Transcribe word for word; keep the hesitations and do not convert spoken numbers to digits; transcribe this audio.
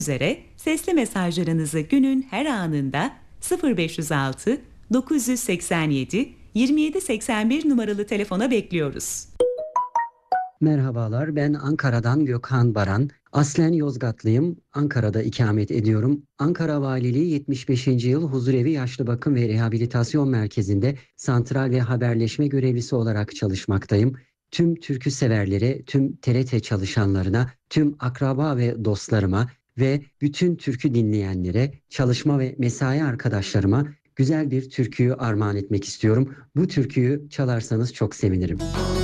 üzere sesli mesajlarınızı günün her anında sıfır beş altı dokuz seksen yedi yirmi yedi seksen bir numaralı telefona bekliyoruz. Merhabalar, ben Ankara'dan Gökhan Baran. Aslen Yozgatlıyım. Ankara'da ikamet ediyorum. Ankara Valiliği yetmiş beşinci yıl Huzurevi Yaşlı Bakım ve Rehabilitasyon Merkezi'nde santral ve haberleşme görevlisi olarak çalışmaktayım. Tüm türkü severlere, tüm T R T çalışanlarına, tüm akraba ve dostlarıma ve bütün türkü dinleyenlere, çalışma ve mesai arkadaşlarıma güzel bir türküyü armağan etmek istiyorum. Bu türküyü çalarsanız çok sevinirim.